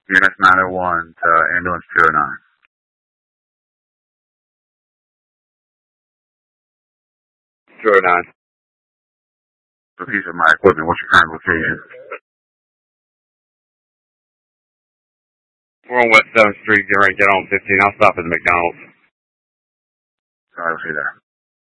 Units 901 to ambulance 209. 209. For a piece of my equipment, what's your current location? We're on West 7th Street, getting ready to get on 15. I'll stop at the McDonald's. Sorry, I'll see you there.